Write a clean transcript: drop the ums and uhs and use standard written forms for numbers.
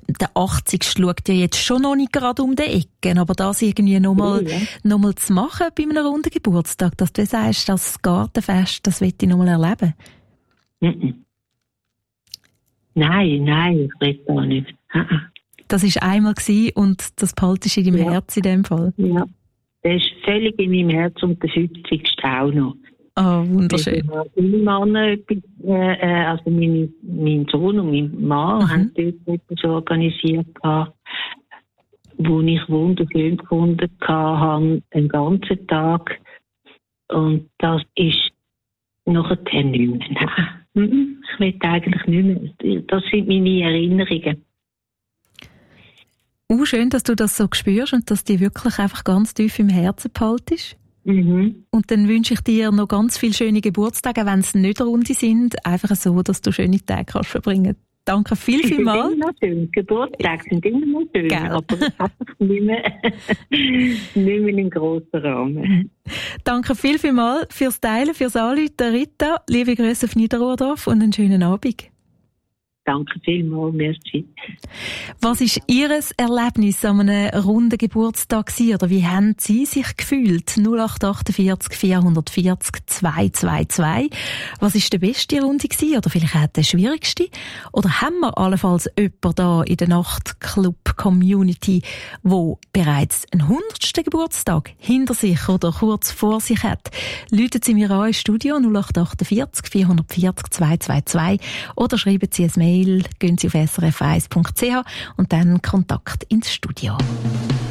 der 80. schaut ja jetzt schon noch nicht gerade um die Ecken, aber das irgendwie noch mal zu machen bei einem runden Geburtstag, dass du sagst, das Gartenfest, das will ich noch mal erleben. Nein, ich will da nicht. Das war einmal und das behaltest du in deinem Herz in dem Fall? Ja, das ist völlig in meinem Herz und der 50. auch noch. Oh, wunderschön. Also mein Sohn und mein Mann haben dort etwas organisiert, wo ich wunderschön gefunden habe, einen ganzen Tag. Und das ist nachher nicht mehr. Ich will eigentlich nicht mehr. Das sind meine Erinnerungen. Schön, dass du das so spürst und dass die wirklich einfach ganz tief im Herzen behaltest. Und dann wünsche ich dir noch ganz viele schöne Geburtstage, wenn es nicht runde sind, einfach so, dass du schöne Tage kannst verbringen. Danke vielmals. Immer noch schön. Geburtstage sind immer noch schön, aber einfach nicht mehr im grossen Rahmen. Danke vielmals fürs Teilen, fürs Anrufen, Rita. Liebe Grüße auf Niederrohrdorf und einen schönen Abend. Danke vielmals, merci. Was war Ihr Erlebnis an einem runden Geburtstag gewesen, oder wie haben Sie sich gefühlt? 0848 440 222. Was war der beste Runde gewesen, oder vielleicht auch der schwierigste? Oder haben wir allenfalls jemanden da in der Nachtclub-Community, wo bereits einen 100. Geburtstag hinter sich oder kurz vor sich hat? Läuten Sie mir an ins Studio 0848 440 222 oder schreiben Sie ein Mail, gehen Sie auf srf1.ch und dann Kontakt ins Studio.